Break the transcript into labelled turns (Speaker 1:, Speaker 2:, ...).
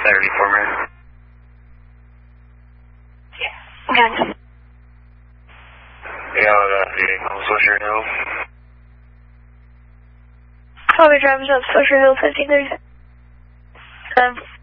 Speaker 1: Saturday for me.
Speaker 2: Okay.
Speaker 1: Yeah, what's your name?
Speaker 2: Probably drivers up Social 5030.